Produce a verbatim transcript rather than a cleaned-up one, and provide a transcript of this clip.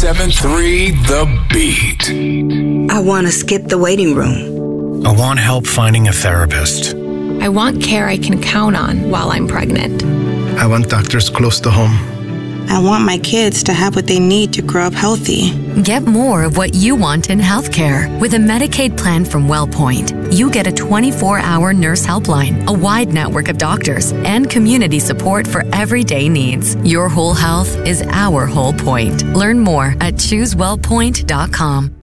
seven three The Beat. I want to skip the waiting room. I want help finding a therapist. I want care I can count on while I'm pregnant. I want doctors close to home. I want my kids to have what they need to grow up healthy. Get more of what you want in healthcare with a Medicaid plan from WellPoint. You get a twenty-four hour nurse helpline, a wide network of doctors, and community support for everyday needs. Your whole health is our whole point. Learn more at choose wellpoint dot com.